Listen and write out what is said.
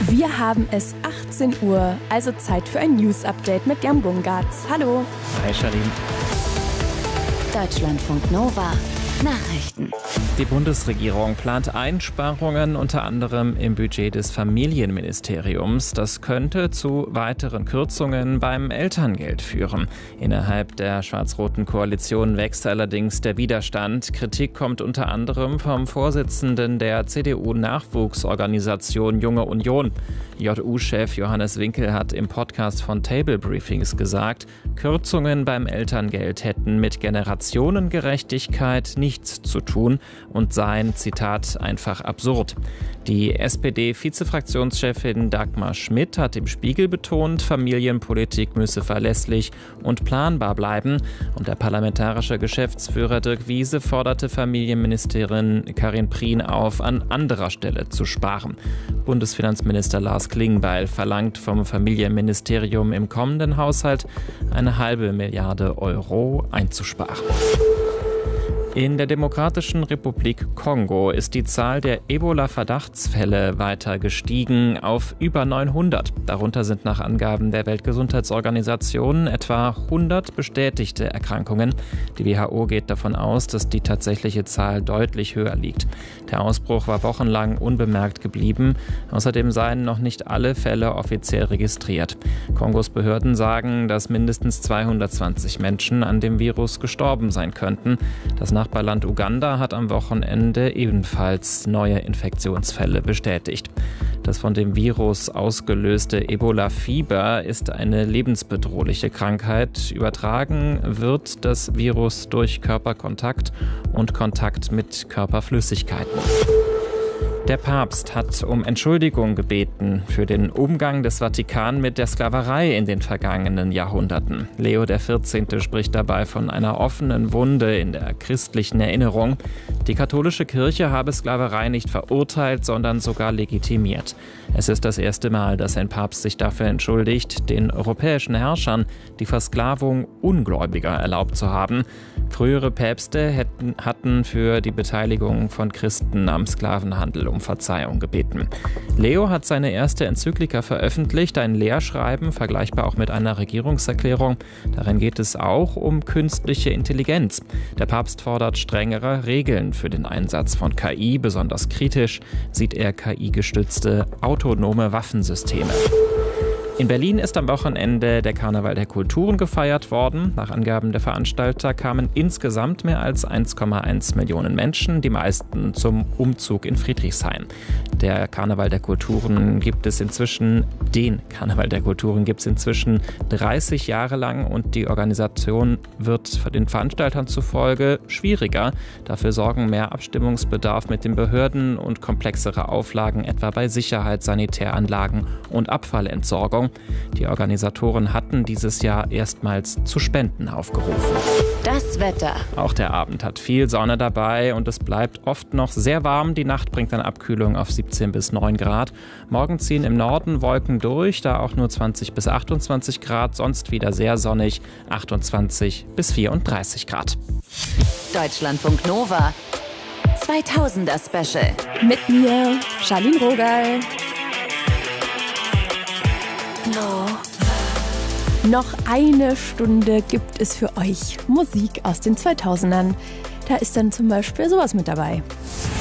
Wir haben es 18 Uhr, also Zeit für ein News-Update mit Jan Bungartz. Hallo. Hi, Charlene. Deutschlandfunk Nova. Nachrichten. Die Bundesregierung plant Einsparungen unter anderem im Budget des Familienministeriums. Das könnte zu weiteren Kürzungen beim Elterngeld führen. Innerhalb der schwarz-roten Koalition wächst allerdings der Widerstand. Kritik kommt unter anderem vom Vorsitzenden der CDU-Nachwuchsorganisation Junge Union. JU-Chef Johannes Winkel hat im Podcast von Table Briefings gesagt, Kürzungen beim Elterngeld hätten mit Generationengerechtigkeit nichts zu tun und seien, Zitat, einfach absurd. Die SPD-Vizefraktionschefin Dagmar Schmidt hat im Spiegel betont, Familienpolitik müsse verlässlich und planbar bleiben. Und der parlamentarische Geschäftsführer Dirk Wiese forderte Familienministerin Karin Prien auf, an anderer Stelle zu sparen. Bundesfinanzminister Lars Klingbeil verlangt vom Familienministerium im kommenden Haushalt 1,5 Milliarde Euro einzusparen. In der Demokratischen Republik Kongo ist die Zahl der Ebola-Verdachtsfälle weiter gestiegen auf über 900. Darunter sind nach Angaben der Weltgesundheitsorganisation etwa 100 bestätigte Erkrankungen. Die WHO geht davon aus, dass die tatsächliche Zahl deutlich höher liegt. Der Ausbruch war wochenlang unbemerkt geblieben. Außerdem seien noch nicht alle Fälle offiziell registriert. Kongos Behörden sagen, dass mindestens 220 Menschen an dem Virus gestorben sein könnten. Das Nachbarland Uganda hat am Wochenende ebenfalls neue Infektionsfälle bestätigt. Das von dem Virus ausgelöste Ebola-Fieber ist eine lebensbedrohliche Krankheit. Übertragen wird das Virus durch Körperkontakt und Kontakt mit Körperflüssigkeiten. Der Papst hat um Entschuldigung gebeten für den Umgang des Vatikan mit der Sklaverei in den vergangenen Jahrhunderten. Leo XIV. Spricht dabei von einer offenen Wunde in der christlichen Erinnerung. Die katholische Kirche habe Sklaverei nicht verurteilt, sondern sogar legitimiert. Es ist das erste Mal, dass ein Papst sich dafür entschuldigt, den europäischen Herrschern die Versklavung Ungläubiger erlaubt zu haben. Frühere Päpste hatten für die Beteiligung von Christen am Sklavenhandel um Verzeihung gebeten. Leo hat seine erste Enzyklika veröffentlicht, ein Lehrschreiben, vergleichbar auch mit einer Regierungserklärung. Darin geht es auch um künstliche Intelligenz. Der Papst fordert strengere Regeln für den Einsatz von KI. Besonders kritisch sieht er KI-gestützte autonome Waffensysteme. In Berlin ist am Wochenende der Karneval der Kulturen gefeiert worden. Nach Angaben der Veranstalter kamen insgesamt mehr als 1,1 Millionen Menschen, die meisten zum Umzug in Friedrichshain. Den Karneval der Kulturen gibt es inzwischen 30 Jahre lang und die Organisation wird den Veranstaltern zufolge schwieriger. Dafür sorgen mehr Abstimmungsbedarf mit den Behörden und komplexere Auflagen etwa bei Sicherheit, Sanitäranlagen und Abfallentsorgung. Die Organisatoren hatten dieses Jahr erstmals zu Spenden aufgerufen. Das Wetter. Auch der Abend hat viel Sonne dabei und es bleibt oft noch sehr warm. Die Nacht bringt eine Abkühlung auf 17 bis 9 Grad. Morgen ziehen im Norden Wolken durch, da auch nur 20 bis 28 Grad. Sonst wieder sehr sonnig, 28 bis 34 Grad. Deutschlandfunk Nova. 2000er Special. Mit mir, Charlene Rogal. Noch eine Stunde gibt es für euch Musik aus den 2000ern. Da ist dann zum Beispiel sowas mit dabei.